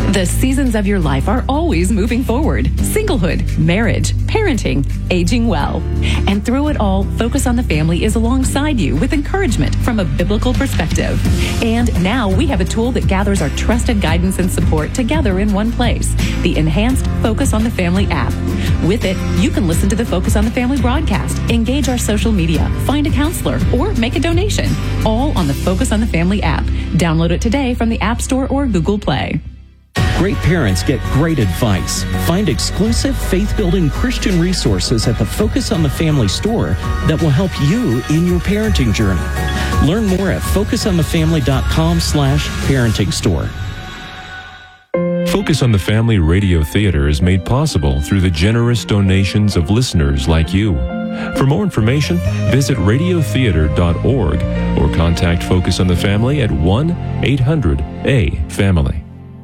The seasons of your life are always moving forward. Singlehood, marriage, parenting, aging well. And through it all, Focus on the Family is alongside you with encouragement from a biblical perspective. And now we have a tool that gathers our trusted guidance and support together in one place, the enhanced Focus on the Family app. With it, you can listen to the Focus on the Family broadcast, engage our social media, find a counselor, or make a donation, all on the Focus on the Family app. Download it today from the App Store or Google Play. Great parents get great advice. Find exclusive faith-building Christian resources at the Focus on the Family store that will help you in your parenting journey. Learn more at focusonthefamily.com/parenting store. Focus on the Family Radio Theater is made possible through the generous donations of listeners like you. For more information, visit radiotheater.org or contact Focus on the Family at 1-800-A-FAMILY.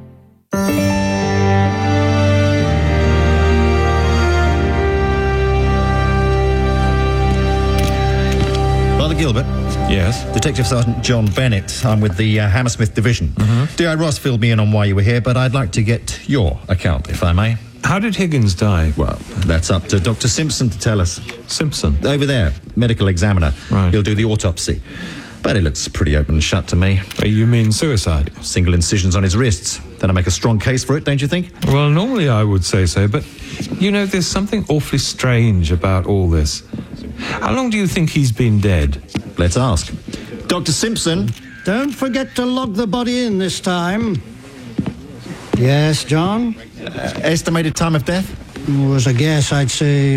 Father Gilbert. Yes? Detective Sergeant John Bennett. I'm with the Hammersmith Division. D.I. Ross filled me in on why you were here, but I'd like to get your account, if I may. How did Higgins die? Well, that's up to Dr. Simpson to tell us. Simpson? Over there, medical examiner. Right. He'll do the autopsy. But it looks pretty open and shut to me. You mean suicide? Single incisions on his wrists. That'll make a strong case for it, don't you think? Well, normally I would say so, but, you know, there's something awfully strange about all this. How long do you think he's been dead? Let's ask. Dr. Simpson? Don't forget to log the body in this time. Yes, John? Estimated time of death? Was a guess, I'd say,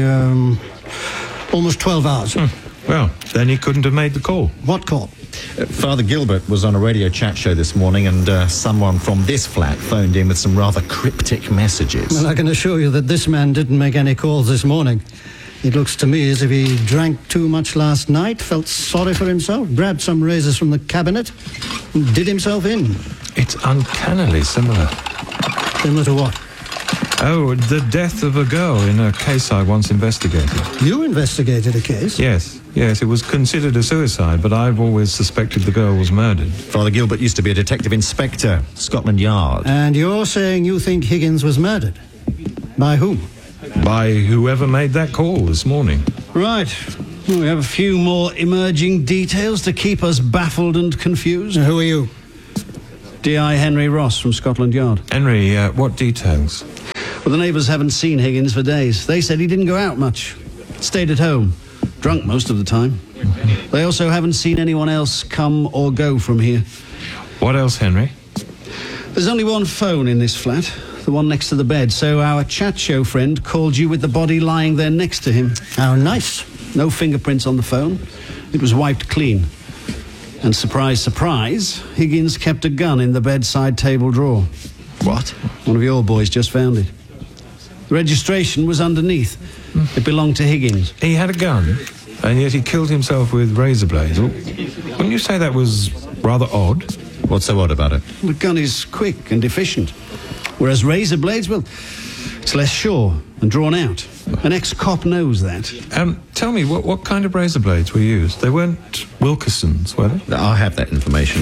almost 12 hours. Well, then he couldn't have made the call. What call? Father Gilbert was on a radio chat show this morning and someone from this flat phoned in with some rather cryptic messages. Well, I can assure you that this man didn't make any calls this morning. It looks to me as if he drank too much last night, felt sorry for himself, grabbed some razors from the cabinet, and did himself in. It's uncannily similar. Similar to what? Oh, the death of a girl in a case I once investigated. You investigated a case? Yes, it was considered a suicide, but I've always suspected the girl was murdered. Father Gilbert used to be a detective inspector, Scotland Yard. And you're saying you think Higgins was murdered? By whom? By whoever made that call this morning. Right. Well, we have a few more emerging details to keep us baffled and confused. Who are you? D.I. Henry Ross from Scotland Yard. Henry, what details? Well, the neighbours haven't seen Higgins for days. They said he didn't go out much. Stayed at home. Drunk most of the time. They also haven't seen anyone else come or go from here. What else, Henry? There's only one phone in this flat, the one next to the bed, so our chat show friend called you with the body lying there next to him. How nice. No fingerprints on the phone. It was wiped clean. And surprise, surprise, Higgins kept a gun in the bedside table drawer. What? One of your boys just found it. The registration was underneath. It belonged to Higgins. He had a gun, and yet he killed himself with razor blades. Wouldn't you say that was rather odd? What's so odd about it? The gun is quick and efficient, whereas razor blades, well, it's less sure and drawn out. An ex-cop knows that. Tell me, what kind of razor blades were used? They weren't Wilkerson's, were they? I have that information.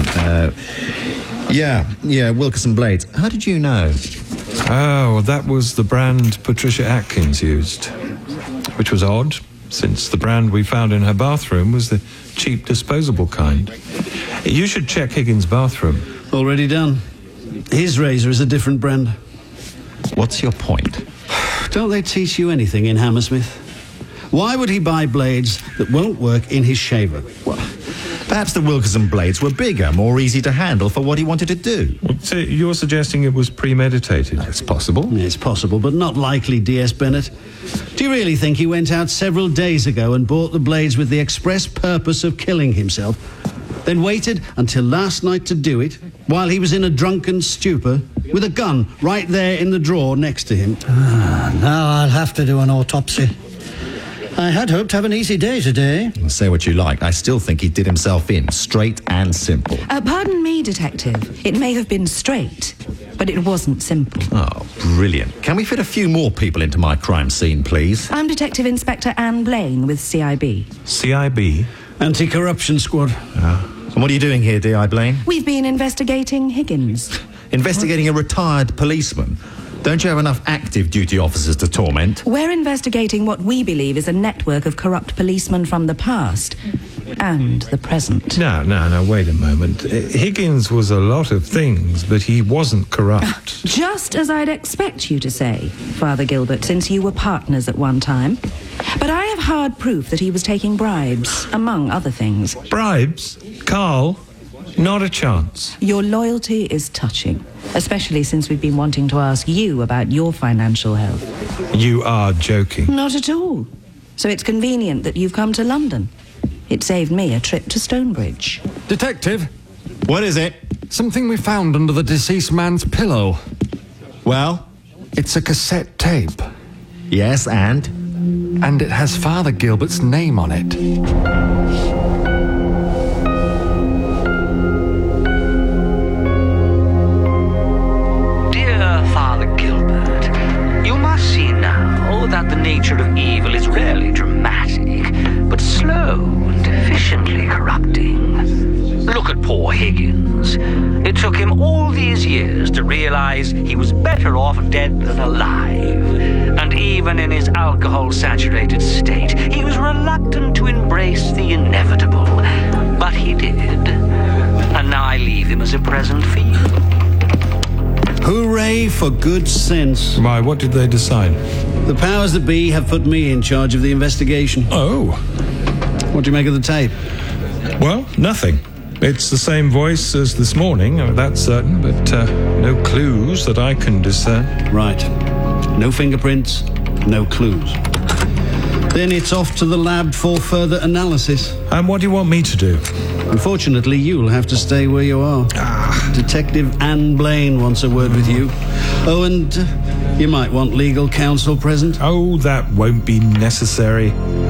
Yeah, Wilkerson blades. How did you know? Oh, well, that was the brand Patricia Atkins used, which was odd, since the brand we found in her bathroom was the cheap disposable kind. You should check Higgins' bathroom. Already done. His razor is a different brand. What's your point? Don't they teach you anything in Hammersmith? Why would he buy blades that won't work in his shaver? Well, perhaps the Wilkerson blades were bigger, more easy to handle for what he wanted to do. Well, so you're suggesting it was premeditated? It's possible. It's possible, but not likely, D.S. Bennett. Do you really think he went out several days ago and bought the blades with the express purpose of killing himself, then waited until last night to do it, while he was in a drunken stupor, with a gun right there in the drawer next to him? Now I'll have to do an autopsy. I had hoped to have an easy day today. Say what you like. I still think he did himself in, straight and simple. Pardon me, Detective. It may have been straight, but it wasn't simple. Oh, brilliant. Can we fit a few more people into my crime scene, please? I'm Detective Inspector Anne Blaine with CIB. CIB? Anti-Corruption Squad. And what are you doing here, D.I. Blaine? We've been investigating Higgins. investigating a retired policeman. Don't you have enough active duty officers to torment? We're investigating what we believe is a network of corrupt policemen from the past and the present. No, wait a moment. Higgins was a lot of things, but he wasn't corrupt. Just as I'd expect you to say, Father Gilbert, since you were partners at one time. But I have hard proof that he was taking bribes, among other things. Bribes? Carl? Not a chance. Your loyalty is touching, especially since we've been wanting to ask you about your financial health. You are joking. Not at all. So it's convenient that you've come to London. It saved me a trip to Stonebridge. Detective, What is it? something we found under the deceased man's pillow. Well? It's a cassette tape, Yes, and? and it has Father Gilbert's name on it. Father Gilbert, you must see now that the nature of evil is rarely dramatic, but slow and efficiently corrupting. Look at poor Higgins. It took him all these years to realize he was better off dead than alive. And even in his alcohol-saturated state, he was reluctant to embrace the inevitable. But he did. And now I leave him as a present for you. Hooray for good sense. Why, what did they decide? The powers that be have put me in charge of the investigation. Oh. What do you make of the tape? Well, nothing. It's the same voice as this morning, that's certain, but no clues that I can discern. Right. No fingerprints, no clues. Then it's off to the lab for further analysis. And what do you want me to do? Unfortunately, you'll have to stay where you are. Detective Anne Blaine wants a word with you. Oh, and you might want legal counsel present. Oh, that won't be necessary.